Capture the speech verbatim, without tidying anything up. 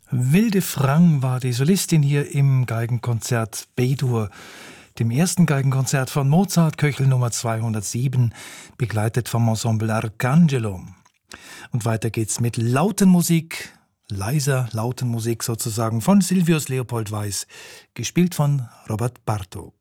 Wilde Frang war die Solistin hier im Geigenkonzert B-Dur, dem ersten Geigenkonzert von Mozart, Köchel Nummer zweihundertsieben, begleitet vom Ensemble Arcangelo. Und weiter geht's mit Lautenmusik, leiser Lautenmusik sozusagen, von Silvius Leopold Weiß, gespielt von Robert Bartók.